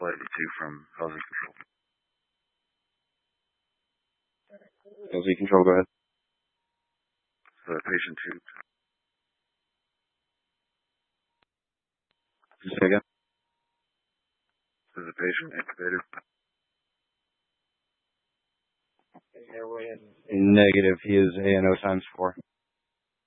flight with 2 from LZ Control. LZ Control, go ahead. The patient 2. Say again? Is the patient intubated? Negative. He is ANO ×4.